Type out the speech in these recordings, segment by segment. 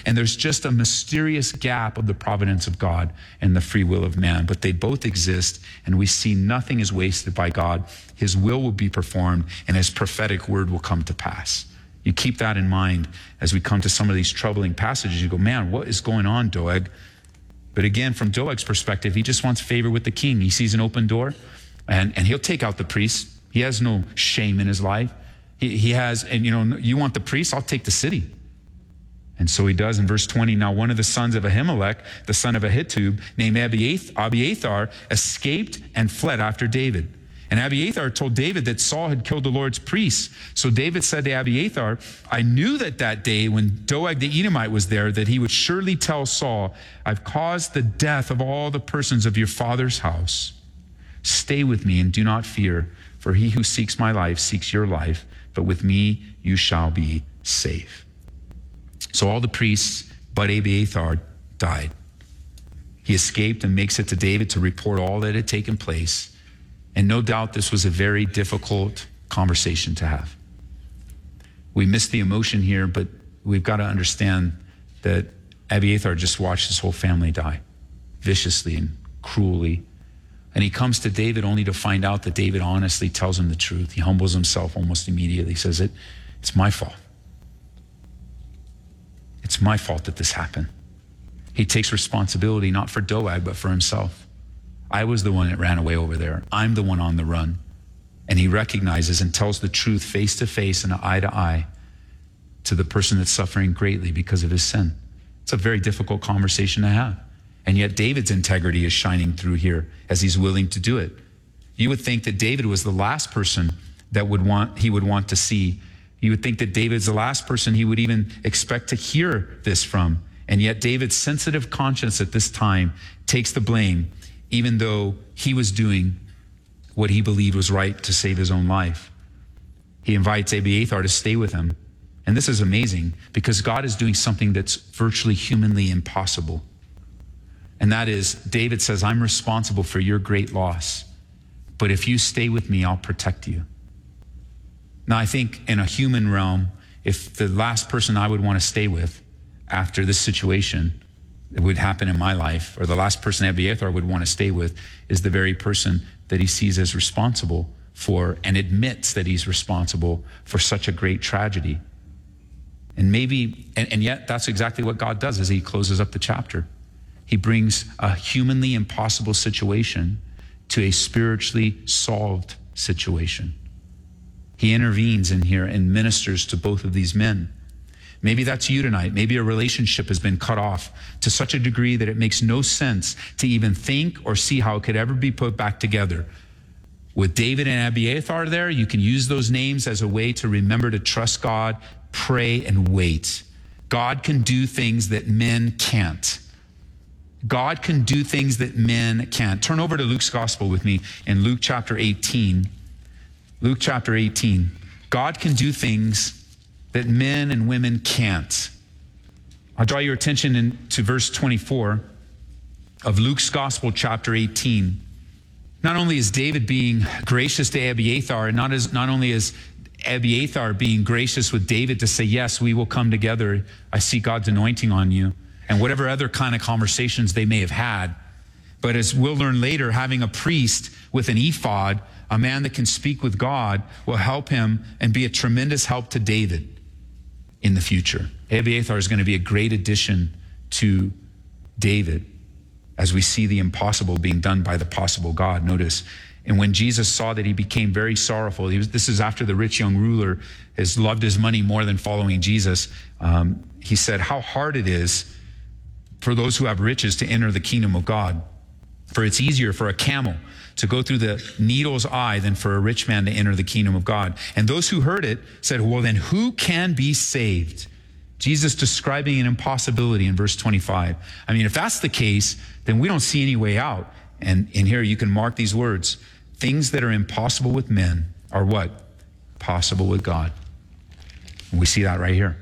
And there's just a mysterious gap of the providence of God and the free will of man. But they both exist, and we see nothing is wasted by God. His will be performed, and his prophetic word will come to pass. You keep that in mind as we come to some of these troubling passages. You go, man, what is going on, Doeg? But again, from Doeg's perspective, he just wants favor with the king. He sees an open door, and he'll take out the priest. He has no shame in his life. He has, and you want the priest? I'll take the city. And so he does in verse 20. Now one of the sons of Ahimelech, the son of Ahitub, named Abiathar, escaped and fled after David. And Abiathar told David that Saul had killed the Lord's priests. So David said to Abiathar, I knew that day when Doeg the Edomite was there, that he would surely tell Saul, I've caused the death of all the persons of your father's house. Stay with me and do not fear, for he who seeks my life seeks your life, but with me you shall be safe. So all the priests but Abiathar died. He escaped and makes it to David to report all that had taken place. And no doubt this was a very difficult conversation to have. We missed the emotion here, but we've got to understand that Abiathar just watched his whole family die viciously and cruelly. And he comes to David only to find out that David honestly tells him the truth. He humbles himself almost immediately. He says, it's my fault. It's my fault that this happened. He takes responsibility not for Doeg, but for himself. I was the one that ran away over there. I'm the one on the run. And he recognizes and tells the truth face to face and eye to eye to the person that's suffering greatly because of his sin. It's a very difficult conversation to have. And yet David's integrity is shining through here as he's willing to do it. You would think that David was the last person that he would want to see. You would think that David's the last person he would even expect to hear this from. And yet David's sensitive conscience at this time takes the blame, even though he was doing what he believed was right to save his own life. He invites Abiathar to stay with him. And this is amazing because God is doing something that's virtually humanly impossible. And that is, David says, I'm responsible for your great loss, but if you stay with me, I'll protect you. Now, I think in a human realm, if the last person I would want to stay with after this situation that would happen in my life, or the last person Abiathar would want to stay with, is the very person that he sees as responsible for and admits that he's responsible for such a great tragedy. And yet that's exactly what God does as he closes up the chapter. He brings a humanly impossible situation to a spiritually solved situation. He intervenes in here and ministers to both of these men. Maybe that's you tonight. Maybe a relationship has been cut off to such a degree that it makes no sense to even think or see how it could ever be put back together. With David and Abiathar there, you can use those names as a way to remember to trust God, pray, and wait. God can do things that men can't. God can do things that men can't. Turn over to Luke's gospel with me in Luke chapter 18. Luke chapter 18. God can do things that men and women can't. I'll draw your attention to verse 24 of Luke's gospel, chapter 18. Not only is David being gracious to Abiathar, and not only is Abiathar being gracious with David to say, yes, we will come together. I see God's anointing on you. And whatever other kind of conversations they may have had. But as we'll learn later, having a priest with an ephod, a man that can speak with God, will help him and be a tremendous help to David in the future. Abiathar is going to be a great addition to David as we see the impossible being done by the possible God. Notice, and when Jesus saw that, he became very sorrowful. This is after the rich young ruler has loved his money more than following Jesus. He said, how hard it is for those who have riches to enter the kingdom of God. For it's easier for a camel to go through the needle's eye than for a rich man to enter the kingdom of God. And those who heard it said, well, then who can be saved? Jesus describing an impossibility in verse 25. I mean, if that's the case, then we don't see any way out. And in here you can mark these words. Things that are impossible with men are what? Possible with God. And we see that right here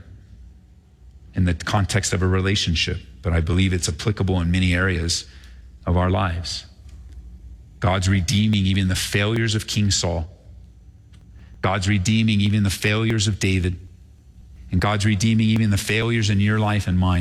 in the context of a relationship. But I believe it's applicable in many areas of our lives. God's redeeming even the failures of King Saul. God's redeeming even the failures of David. And God's redeeming even the failures in your life and mine.